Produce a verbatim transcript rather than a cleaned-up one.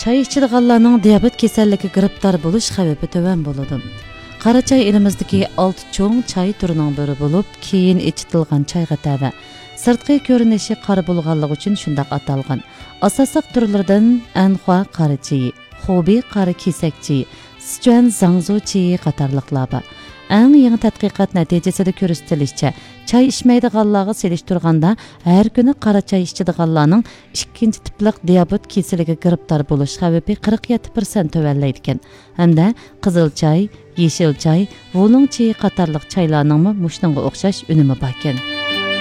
Çay içidiganlarning diabet kasalligiga giribdor bo'lish xavfi tovan bo'ladi. Qara çay elimizdagi olti cho'ng çay turining biri bo'lib, keyin ichitilgan çayga tava. Sirtqi ko'rinishi qora bo'lganligi uchun shunday atalgan. Asosiy turlaridan Anhua qora chayi, Xobi qora kesak chayi, Sichuan Zhangzhou chayi qatorliqlar bor. Eng yangi tadqiqot natijasida ko'rsatilishicha, çay içmaydiganlarga selishtirganda har kuni qora çay ichadiganlarning ikkinchi tiplik diabet kasaliga giribdor bo'lish xavfi qirq yetti foiz tovanlaydi ekan. Hamda qizil çay, yeşil çay, vulung chayi qatorliq chaylarning mushunga o'xshash unumi bor ekan.